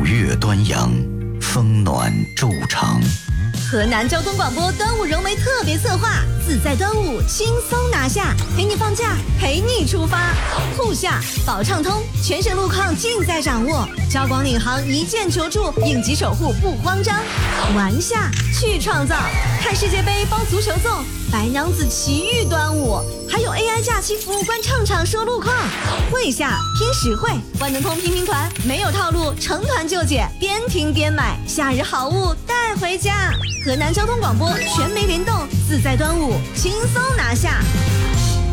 月端阳，风暖昼长。 河南交通广播端午融媒特别策划，自在端午，轻松拿下，陪你放假，陪你出发。沪下保畅通，全省路况尽在掌握，交广领航一键求助，应急守护不慌张。玩下去创造，看世界杯包足球粽，白娘子奇遇端午，还有 AI 假期服务官唱场说路况。会下拼实惠，万能通拼拼团，没有套路，成团就解，边听边买，夏日好物带回家。河南交通广播全媒联动，自在端午，轻松拿下。